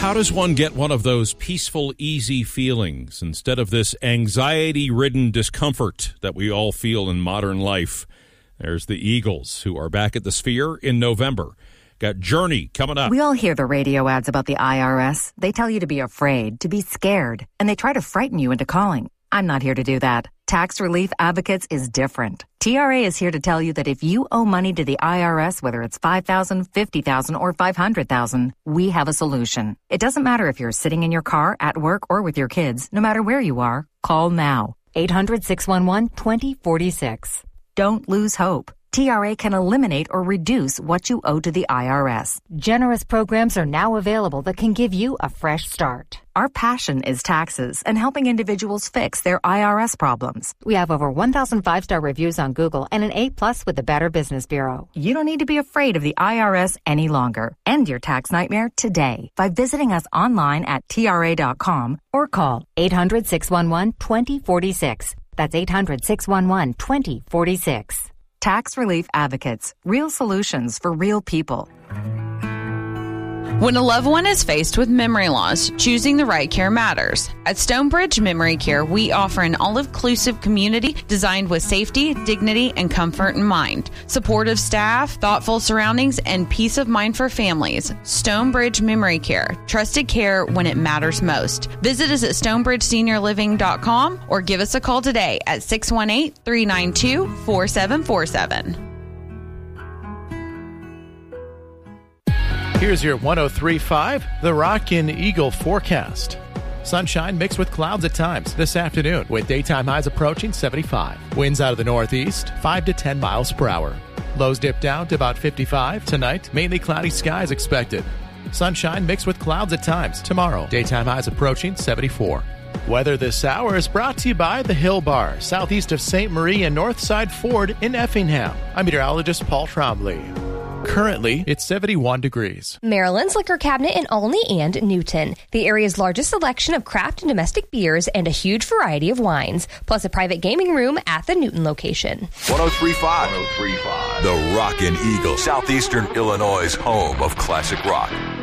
How does one get one of those peaceful, easy feelings instead of this anxiety-ridden discomfort that we all feel in modern life? There's the Eagles, who are back at the Sphere in November. Got Journey coming up. We all hear the radio ads about the IRS. They tell you to be afraid, to be scared, and they try to frighten you into calling. I'm not here to do that. Tax Relief Advocates is different. TRA is here to tell you that if you owe money to the IRS, whether it's $5,000, $50,000, or $500,000, we have a solution. It doesn't matter if you're sitting in your car, at work, or with your kids. No matter where you are, call now. 800-611-2046. Don't lose hope. TRA can eliminate or reduce what you owe to the IRS. Generous programs are now available that can give you a fresh start. Our passion is taxes and helping individuals fix their IRS problems. We have over 1,000 5-star reviews on Google and an A+ with the Better Business Bureau. You don't need to be afraid of the IRS any longer. End your tax nightmare today by visiting us online at TRA.com or call 800-611-2046. That's 800-611-2046. Tax Relief Advocates. Real solutions for real people. When a loved one is faced with memory loss, choosing the right care matters. At Stonebridge Memory Care, we offer an all-inclusive community designed with safety, dignity, and comfort in mind. Supportive staff, thoughtful surroundings, and peace of mind for families. Stonebridge Memory Care. Trusted care when it matters most. Visit us at stonebridgeseniorliving.com or give us a call today at 618-392-4747. Here's your 103.5 The Rockin' Eagle forecast. Sunshine mixed with clouds at times this afternoon with daytime highs approaching 75. Winds out of the northeast, 5 to 10 miles per hour. Lows dip down to about 55. Tonight, mainly cloudy skies expected. Sunshine mixed with clouds at times. Tomorrow, daytime highs approaching 74. Weather this hour is brought to you by the Hill Bar, southeast of St. Marie and Northside Ford in Effingham. I'm meteorologist Paul Trombley. Currently, it's 71 degrees. Maryland's Liquor Cabinet in Olney and Newton. The area's largest selection of craft and domestic beers and a huge variety of wines, plus a private gaming room at the Newton location. 103.5. The Rockin' Eagle, Southeastern Illinois' home of classic rock.